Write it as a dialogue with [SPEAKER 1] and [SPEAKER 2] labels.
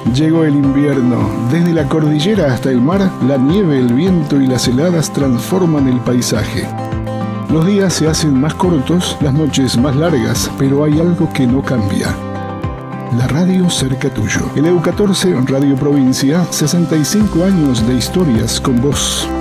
[SPEAKER 1] Llegó el invierno. Desde la cordillera hasta el mar, la nieve, el viento y las heladas transforman el paisaje. Los días se hacen más cortos, las noches más largas, pero hay algo que no cambia. La radio cerca tuyo. El EU14 Radio Provincia, 65 años de historias con vos.